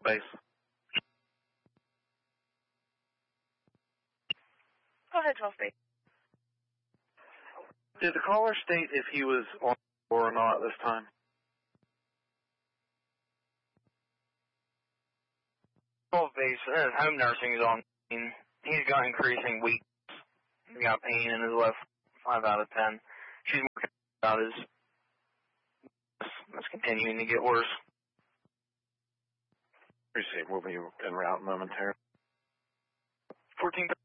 Base. Go ahead, 12 base. Did the caller state if he was on or not this time? Base, home nursing is on. He's got increasing weakness. He's got pain in his left 5 out of 10. She's more about his. It's continuing to get worse. Appreciate. We'll be en route momentarily. 14.